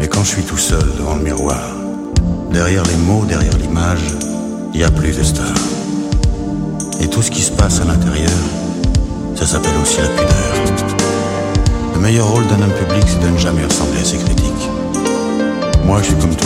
Mais quand je suis tout seul devant le miroir, derrière les mots, derrière l'image, il y a plus de stars. Et tout ce qui se passe à l'intérieur, ça s'appelle aussi la pudeur. Le meilleur rôle d'un homme public, c'est de ne jamais ressembler à ses critiques. Moi, je suis comme